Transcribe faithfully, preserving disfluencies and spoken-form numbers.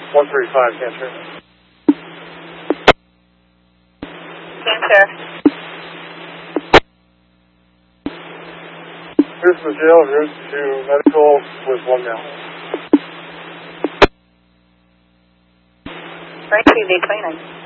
one thirty-five, cancer. Cancer. Here's the jail, route to medical with one male. Right, T V twenty-nine.